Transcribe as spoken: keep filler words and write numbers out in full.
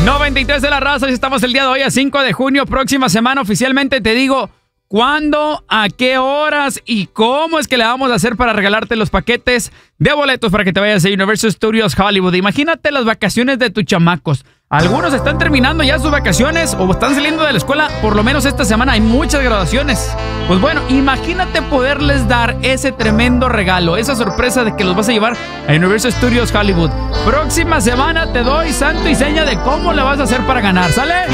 noventa y tres de la raza, y estamos el día de hoy a cinco de junio, próxima semana oficialmente te digo cuándo, a qué horas y cómo es que le vamos a hacer para regalarte los paquetes de boletos para que te vayas a Universal Studios Hollywood. Imagínate las vacaciones de tus chamacos. Algunos están terminando ya sus vacaciones o están saliendo de la escuela, por lo menos esta semana hay muchas graduaciones. Pues bueno, imagínate poderles dar ese tremendo regalo, esa sorpresa de que los vas a llevar a Universal Studios Hollywood. Próxima semana te doy santo y seña de cómo le vas a hacer para ganar, ¿sale?